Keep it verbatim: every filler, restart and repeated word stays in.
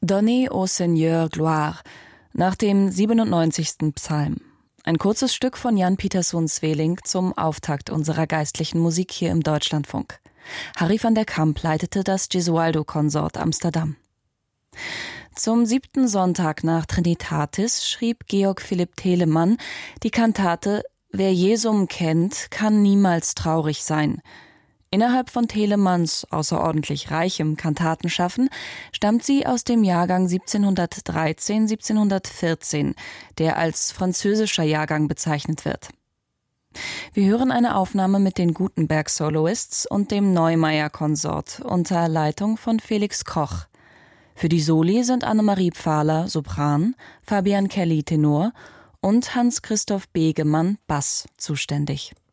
Donnez au Seigneur gloire, nach dem siebenundneunzigsten Psalm. Ein kurzes Stück von Jan Pieterszoon-Zweling zum Auftakt unserer geistlichen Musik hier im Deutschlandfunk. Harry van der Kamp leitete das Gesualdo-Konsort Amsterdam. Zum siebten Sonntag nach Trinitatis schrieb Georg Philipp Telemann die Kantate »Wer Jesum kennt, kann niemals traurig sein«. Innerhalb von Telemanns außerordentlich reichem Kantatenschaffen stammt sie aus dem Jahrgang siebzehnhundertdreizehn siebzehnhundertvierzehn, der als französischer Jahrgang bezeichnet wird. Wir hören eine Aufnahme mit den Gutenberg Soloists und dem Neumeier Konsort unter Leitung von Felix Koch. Für die Soli sind Annemarie Pfahler, Sopran, Fabian Kelly, Tenor und Hans-Christoph Begemann, Bass, zuständig.